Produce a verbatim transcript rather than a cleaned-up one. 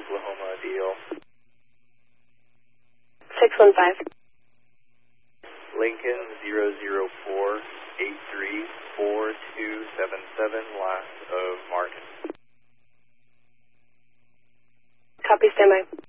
Oklahoma deal. six one five. Lincoln zero zero four eight three four two seven seven, last of Martin. Copy, standby.